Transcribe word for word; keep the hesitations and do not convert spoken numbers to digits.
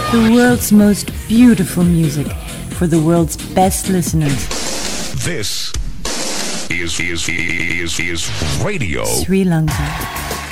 The world's most beautiful music for the world's best listeners. This is is is is radio Sri Lanka.